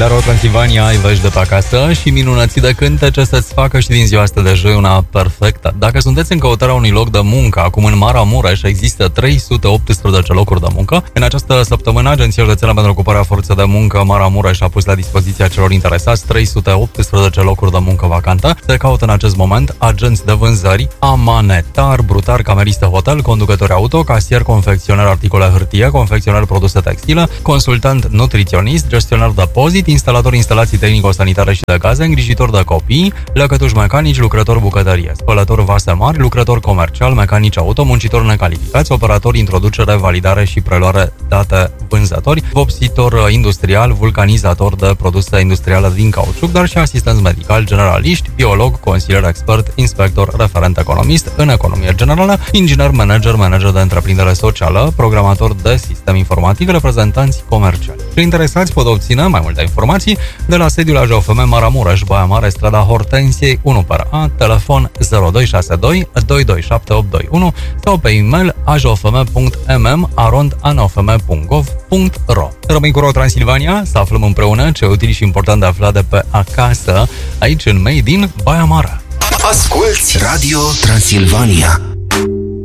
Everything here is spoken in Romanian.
La Transilvania ai vești de pe acasă și minunății de cântece să-ți facă și din ziua asta de joi una perfectă. Dacă sunteți în căutarea unui loc de muncă, acum în Maramureș există 318 locuri de muncă. În această săptămână, Agenția Județeană pentru Ocuparea Forței de Muncă Maramureș a pus la dispoziția celor interesați 318 locuri de muncă vacantă. Se caută în acest moment agenți de vânzări, amanetar, brutar, cameriste hotel, conducători auto, casier, confecționer articole hârtie, confecționer produse textile, consultant nutriționist, gestionar de depozit, instalator instalații tehnico-sanitare și de gaze, îngrijitor de copii, lăcătuși mecanici, lucrător bucătărie, spălător vase mari, lucrător comercial, mecanici auto, muncitori necalificați, operator, introducere, validare și preluare date vânzători, vopsitor industrial, vulcanizator de produse industriale din cauciuc, dar și asistenți medical, generaliști, biolog, consilier expert, inspector, referent economist în economie generală, inginer, manager de întreprindere socială, programator de sistem informatic, reprezentanți comerciali. Cei interesați pot obține mai multe informații de la sediul AJOFM Maramureș, Baia Mare, strada Hortensiei 1/A, telefon 0262 227821 sau pe e-mail ajofm.mm@anofm.gov.ro. Rămâi cu Ro Transilvania să aflăm împreună ce util și important de aflat de pe acasă, aici în Made in Baia Mare. Asculți Radio Transilvania.